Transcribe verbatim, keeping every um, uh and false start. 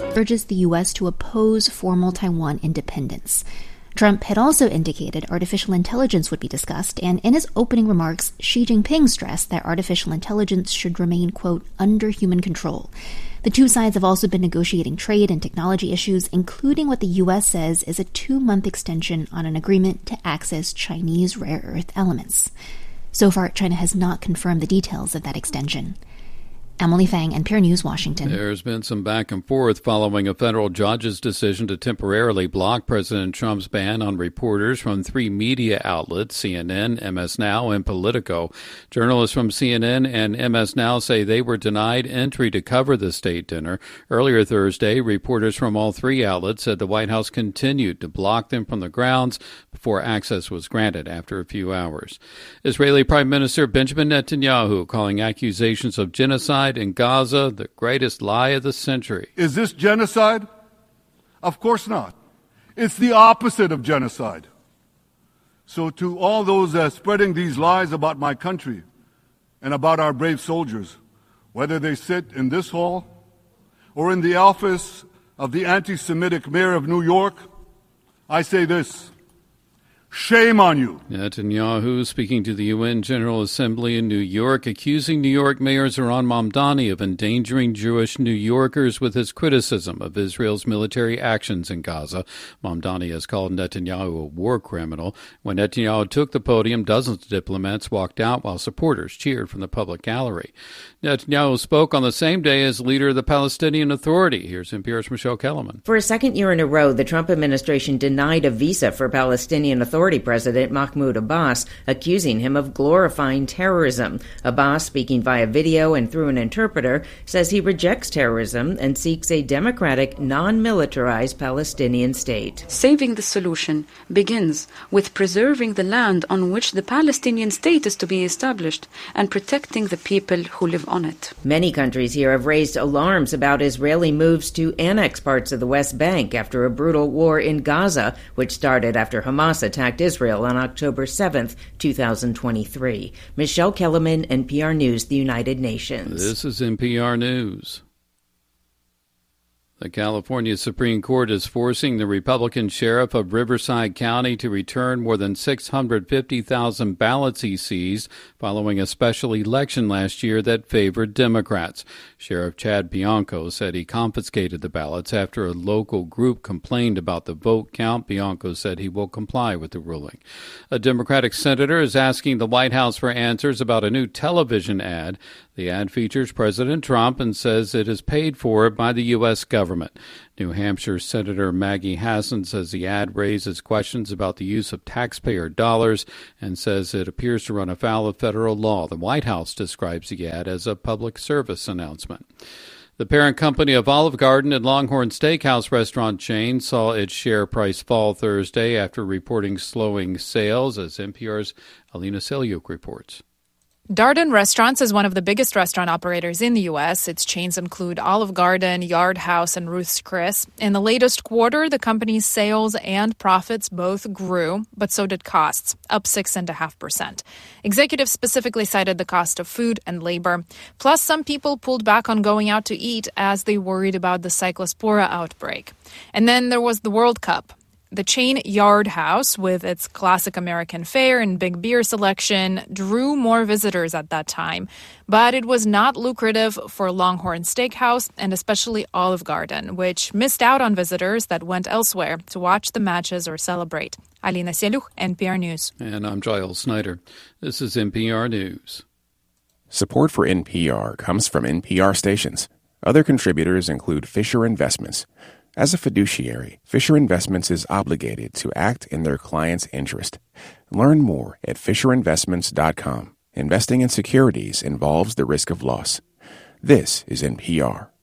urges the U S to oppose formal Taiwan independence. Trump had also indicated artificial intelligence would be discussed, and in his opening remarks, Xi Jinping stressed that artificial intelligence should remain, quote, under human control. The two sides have also been negotiating trade and technology issues, including what the U S says is a two-month extension on an agreement to access Chinese rare earth elements. So far, China has not confirmed the details of that extension. Emily Fang, N P R News, Washington. There's been some back and forth following a federal judge's decision to temporarily block President Trump's ban on reporters from three media outlets, C N N, M S Now, and Politico. Journalists from C N N and M S Now say they were denied entry to cover the state dinner. Earlier Thursday, reporters from all three outlets said the White House continued to block them from the grounds before access was granted after a few hours. Israeli Prime Minister Benjamin Netanyahu calling accusations of genocide in Gaza the greatest lie of the century. Is this genocide? Of course not. It's the opposite of genocide. So to all those uh, spreading these lies about my country and about our brave soldiers, whether they sit in this hall or in the office of the anti-Semitic mayor of New York, I say this: shame on you. Netanyahu speaking to the U N General Assembly in New York, accusing New York Mayor Zohran Mamdani of endangering Jewish New Yorkers with his criticism of Israel's military actions in Gaza. Mamdani has called Netanyahu a war criminal. When Netanyahu took the podium, dozens of diplomats walked out while supporters cheered from the public gallery. Netanyahu spoke on the same day as leader of the Palestinian Authority. Here's N P R's Michelle Kellerman. For a second year in a row, the Trump administration denied a visa for Palestinian Authority President Mahmoud Abbas, accusing him of glorifying terrorism. Abbas, speaking via video and through an interpreter, says he rejects terrorism and seeks a democratic, non-militarized Palestinian state. Saving the solution begins with preserving the land on which the Palestinian state is to be established and protecting the people who live on it. Many countries here have raised alarms about Israeli moves to annex parts of the West Bank after a brutal war in Gaza, which started after Hamas attacked Israel on October seventh, twenty twenty-three. Michelle Kellerman, N P R News, the United Nations. This is N P R News. The California Supreme Court is forcing the Republican sheriff of Riverside County to return more than six hundred fifty thousand ballots he seized following a special election last year that favored Democrats. Sheriff Chad Bianco said he confiscated the ballots after a local group complained about the vote count. Bianco said he will comply with the ruling. A Democratic senator is asking the White House for answers about a new television ad. The ad features President Trump and says it is paid for by the U S government. New Hampshire Senator Maggie Hassan says the ad raises questions about the use of taxpayer dollars and says it appears to run afoul of federal law. The White House describes the ad as a public service announcement. The parent company of Olive Garden and Longhorn Steakhouse restaurant chain saw its share price fall Thursday after reporting slowing sales, as N P R's Alina Selyuk reports. Darden Restaurants is one of the biggest restaurant operators in the U S. Its chains include Olive Garden, Yard House, and Ruth's Chris. In the latest quarter, the company's sales and profits both grew, but so did costs, up six point five percent. Executives specifically cited the cost of food and labor. Plus, some people pulled back on going out to eat as they worried about the Cyclospora outbreak. And then there was the World Cup. The chain Yard House, with its classic American fare and big beer selection, drew more visitors at that time. But it was not lucrative for Longhorn Steakhouse and especially Olive Garden, which missed out on visitors that went elsewhere to watch the matches or celebrate. Alina Selyuk, N P R News. And I'm Giles Snyder. This is N P R News. Support for N P R comes from N P R stations. Other contributors include Fisher Investments. As a fiduciary, Fisher Investments is obligated to act in their client's interest. Learn more at fisher investments dot com. Investing in securities involves the risk of loss. This is N P R.